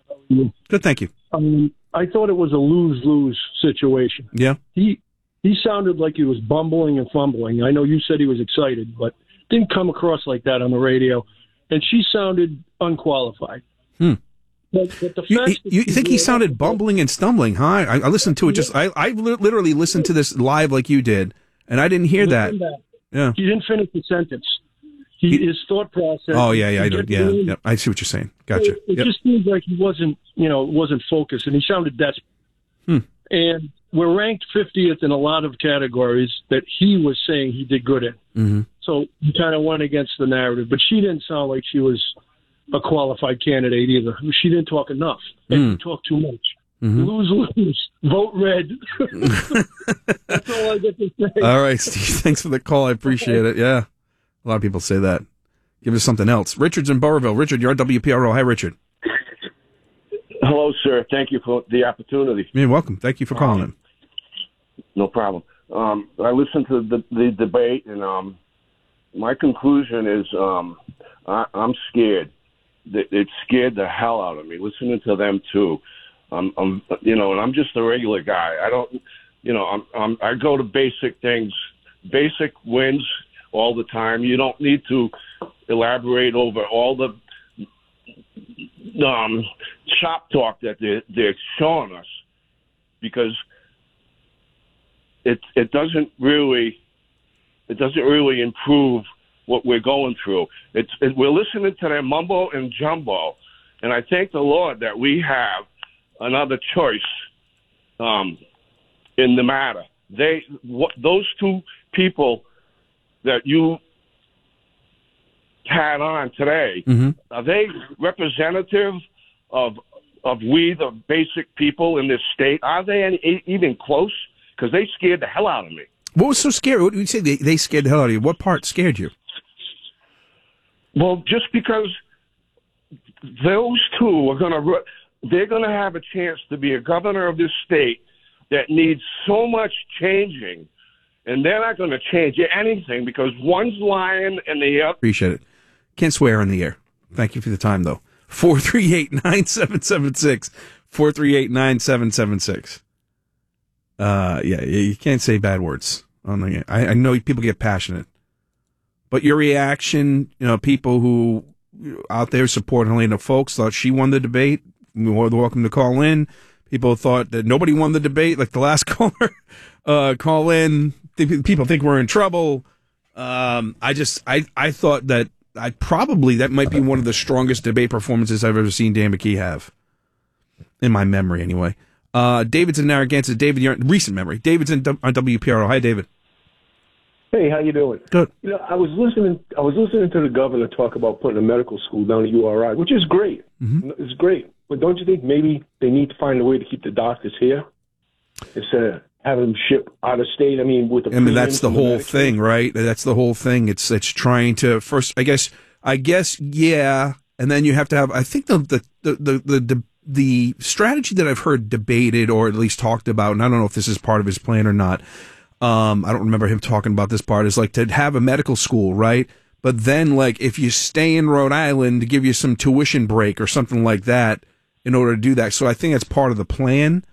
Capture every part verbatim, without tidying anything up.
Good, thank you. Um, I thought it was a lose-lose situation. Yeah. He he sounded like he was bumbling and fumbling. I know you said he was excited, but didn't come across like that on the radio. And she sounded unqualified. Hmm. But, but the You, fact you, you think he sounded bumbling and stumbling, huh? I, I listened to it just, I, I literally listened to this live like you did, and I didn't hear that. that. Yeah. He didn't finish the sentence. He, he, his thought process. Oh, yeah, yeah, I do. Yeah, yeah, I see what you're saying. Gotcha. It, it yep. just seems like he wasn't, you know, wasn't focused, and he sounded desperate. Hmm. And we're ranked fiftieth in a lot of categories that he was saying he did good in. Mm-hmm. So he kind of went against the narrative. But she didn't sound like she was a qualified candidate either. She didn't talk enough. And mm. talk too much. Mm-hmm. Lose, lose. Vote red. That's all I get to say. All right, Steve. Thanks for the call. I appreciate it. Yeah. A lot of people say that. Give us something else. Richard's in Burrville. Richard, you're on W P R O. Hi, Richard. Hello, sir. Thank you for the opportunity. You're welcome. Thank you for calling um, in. No problem. Um, I listened to the, the debate, and um, my conclusion is um, I, I'm scared. It scared the hell out of me listening to them too. Um, I'm, you know, and I'm just a regular guy. I don't, you know, I'm, I'm I go to basic things. Basic wins all the time. You don't need to elaborate over all the um, shop talk that they're, they're showing us, because it it doesn't really it doesn't really improve what we're going through. It's it, we're listening to their mumbo and jumbo, and I thank the Lord that we have another choice um, in the matter. They what, those two people that you had on today, mm-hmm. are they representative of of we, the basic people in this state? Are they any, even close? Because they scared the hell out of me. What was so scary? What did you say? They, they scared the hell out of you. What part scared you? Well, just because those two are going to, they're going to have a chance to be a governor of this state that needs so much changing, and they're not going to change anything because one's lying and the other. Appreciate it. Can't swear on the air. Thank you for the time, though. four three eight, nine seven seven six. four three eight, nine seven seven six. Uh, yeah, you can't say bad words on the air. I, I know people get passionate, but your reaction, you know, people who out there supporting Helena Foulkes thought she won the debate. You're welcome to call in. People thought that nobody won the debate, like the last caller. Uh, call in. People think we're in trouble. Um, I just, I, I thought that I probably that might be one of the strongest debate performances I've ever seen Dan McKee have, in my memory, anyway. Uh, David's in Narragansett. David, you're in recent memory. David's in on W P R O. Hi, David. Hey, how you doing? Good. You know, I was listening. I was listening to the governor talk about putting a medical school down at U R I, which is great. Mm-hmm. It's great, but don't you think maybe they need to find a way to keep the doctors here instead of having them ship out of state? I mean, with the I mean, that's the whole thing, right? That's the whole thing. It's it's trying to first. I guess. I guess. Yeah, and then you have to have. I think the the the the. the, the The strategy that I've heard debated or at least talked about, and I don't know if this is part of his plan or not, um, I don't remember him talking about this part, is like to have a medical school, right? But then, like, if you stay in Rhode Island, to give you some tuition break or something like that in order to do that. So I think that's part of the plan.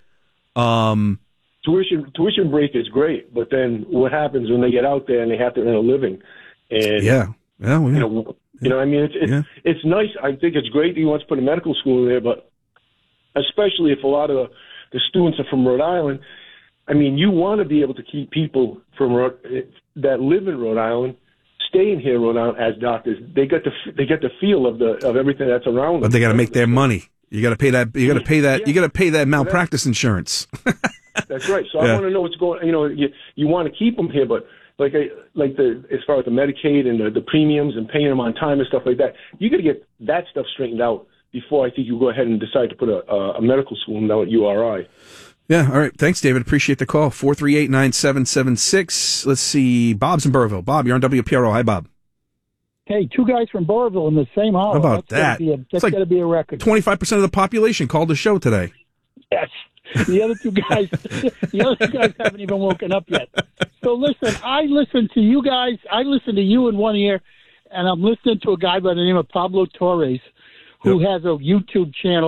Um, tuition tuition break is great, but then what happens when they get out there and they have to earn a living? And yeah, yeah, well, yeah. You know, you know what I mean? It's, it's, yeah. it's nice. I think it's great that he wants to put a medical school there, but especially if a lot of the students are from Rhode Island. I mean, you want to be able to keep people from Rhode, that live in Rhode Island staying here in Rhode Island as doctors. They get the they get the feel of the of everything that's around them. But they got to make their money. You got to pay that. You got to pay that. Yeah. You got to pay that malpractice insurance. That's right. So yeah. I want to know what's going. You know, you you want to keep them here, but like I, like the as far as the Medicaid and the, the premiums and paying them on time and stuff like that, you got to get that stuff straightened out before I think you go ahead and decide to put a, a medical school down at U R I. Yeah, all right. Thanks, David. Appreciate the call. four three eight, nine seven seven six. Let's see. Bob's in Burrville. Bob, you're on W P R O. Hi, Bob. Hey, two guys from Burrville in the same house. How about that's that? Gotta a, that's like got to be a record. twenty-five percent of the population called the show today. Yes. The other two guys, the other two guys haven't even woken up yet. So listen, I listen to you guys. I listen to you in one ear, and I'm listening to a guy by the name of Pablo Torres, who yep. has a YouTube channel.